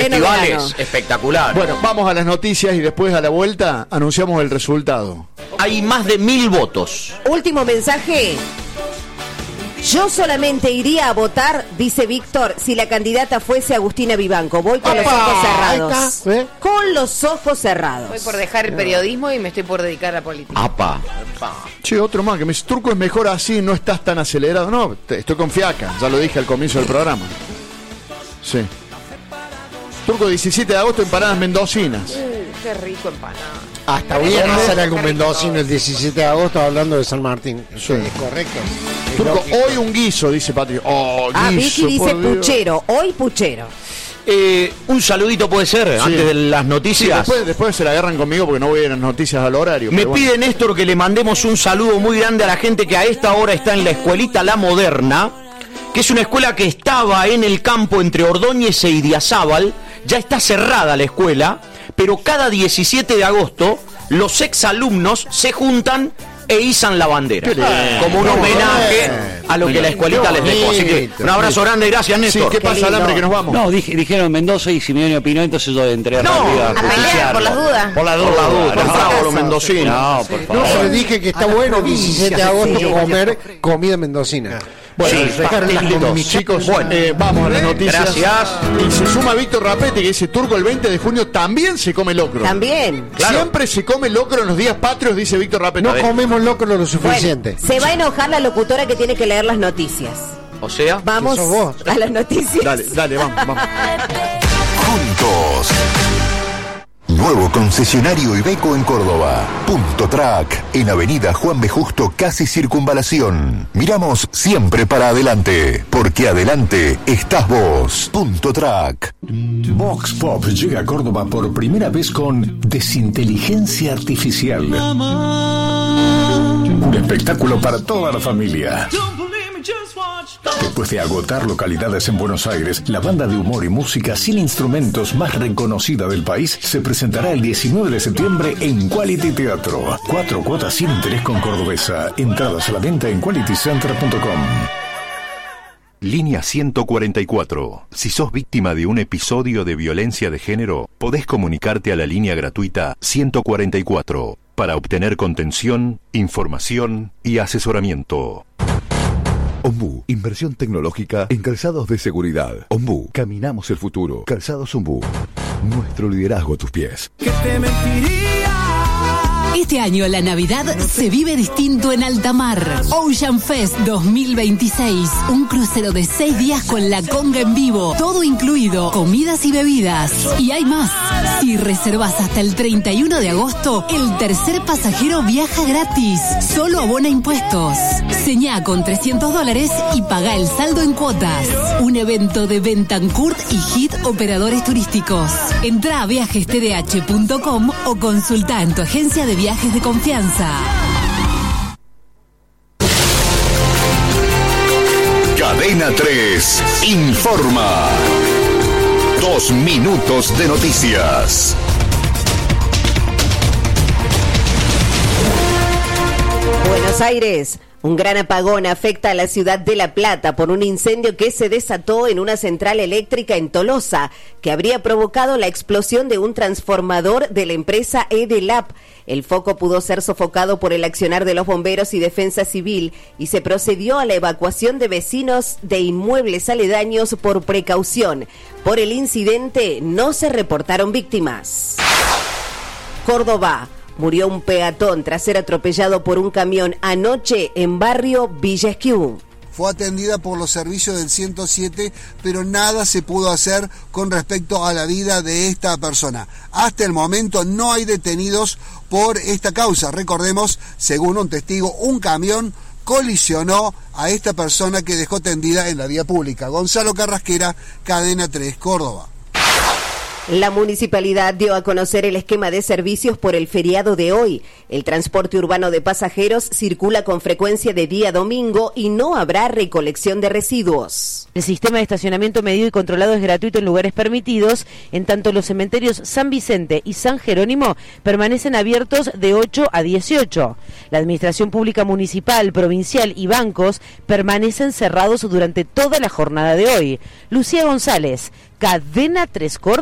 festivales espectaculares. Bueno, vamos a las noticias y después a la vuelta anunciamos el resultado. Hay más de 1000 votos. Último mensaje. Yo solamente iría a votar, dice Víctor, si la candidata fuese Agustina Vivanco. Voy con los ojos cerrados. Con los ojos cerrados. Voy por dejar el periodismo y me estoy por dedicar a la política. ¡Apa! Che, otro más que me dice, Turco, es mejor así, no estás tan acelerado. No, estoy con fiaca, ya lo dije al comienzo del programa. Sí. Turco, 17 de agosto, empanadas mendocinas. Qué rico empanada. Hasta voy a hacer algún mendocino el 17 de agosto hablando de San Martín. Sí. Es correcto. Turco, hoy un guiso, dice Patricio. Oh, guiso, Vicky dice puchero, hoy puchero. Un saludito puede ser, sí, antes de las noticias. Sí, después se la agarran conmigo porque no voy a ir a las noticias al horario. Me pide Néstor que le mandemos un saludo muy grande a la gente que a esta hora está en la escuelita La Moderna, que es una escuela que estaba en el campo entre Ordóñez e Idiazábal. Ya está cerrada la escuela, pero cada 17 de agosto los exalumnos se juntan e izan la bandera como un homenaje a lo que la escuelita les dejó. Así que un abrazo grande, gracias Néstor. Sí, ¿qué pasa, Alambre, que nos vamos? No, dijeron Mendoza y Simeone opinó, entonces yo entré a a pelear por las dudas. Por la duda, por favor, los mendocinos. No, por favor. No, le dije que está bueno el 17 de agosto comer comida mendocina. Bueno, chicos, vamos a las noticias. Gracias. Y se suma Víctor Rapetti que dice, Turco, el 20 de junio también se come locro. También. Claro. Siempre se come locro en los días patrios, dice Víctor Rapetti. No comemos locro lo suficiente. Bueno, se va a enojar la locutora que tiene que leer las noticias. O sea, Vamos sos vos. a las noticias. Dale, vamos. Juntos. Nuevo concesionario Iveco en Córdoba. Punto Track, en Avenida Juan B. Justo, casi Circunvalación. Miramos siempre para adelante, porque adelante estás vos. Punto Track. Vox Pop llega a Córdoba por primera vez con Desinteligencia Artificial. Un espectáculo para toda la familia. Después de agotar localidades en Buenos Aires, la banda de humor y música sin instrumentos más reconocida del país se presentará el 19 de septiembre en Quality Teatro. 4 cuotas sin interés con Cordobesa. Entradas a la venta en qualitycenter.com. Línea 144. Si sos víctima de un episodio de violencia de género, podés comunicarte a la línea gratuita 144 para obtener contención, información y asesoramiento. Ombú, inversión tecnológica en calzados de seguridad. Ombú, caminamos el futuro. Calzados Ombú, nuestro liderazgo a tus pies. ¿Qué te mentiría? Este año la Navidad se vive distinto en alta mar. Ocean Fest 2026. Un crucero de 6 días con la conga en vivo. Todo incluido, comidas y bebidas. Y hay más. Si reservas hasta el 31 de agosto, el tercer pasajero viaja gratis. Solo abona impuestos. Señá con $300 y paga el saldo en cuotas. Un evento de Bentancourt y Hit Operadores Turísticos. Entrá a viajestdh.com o consulta en tu agencia de viajes de confianza. Cadena 3 informa. 2 minutos de noticias. Buenos Aires. Un gran apagón afecta a la ciudad de La Plata por un incendio que se desató en una central eléctrica en Tolosa, que habría provocado la explosión de un transformador de la empresa Edelap. El foco pudo ser sofocado por el accionar de los bomberos y defensa civil y se procedió a la evacuación de vecinos de inmuebles aledaños por precaución. Por el incidente no se reportaron víctimas. Córdoba. Murió un peatón tras ser atropellado por un camión anoche en barrio Villa Esquiú. Fue atendida por los servicios del 107, pero nada se pudo hacer con respecto a la vida de esta persona. Hasta el momento no hay detenidos por esta causa. Recordemos, según un testigo, un camión colisionó a esta persona que dejó tendida en la vía pública. Gonzalo Carrasquera, Cadena 3, Córdoba. La municipalidad dio a conocer el esquema de servicios por el feriado de hoy. El transporte urbano de pasajeros circula con frecuencia de día a domingo y no habrá recolección de residuos. El sistema de estacionamiento medido y controlado es gratuito en lugares permitidos, en tanto los cementerios San Vicente y San Jerónimo permanecen abiertos de 8 a 18. La Administración Pública Municipal, Provincial y bancos permanecen cerrados durante toda la jornada de hoy. Lucía González, Cadena 3 Córdoba.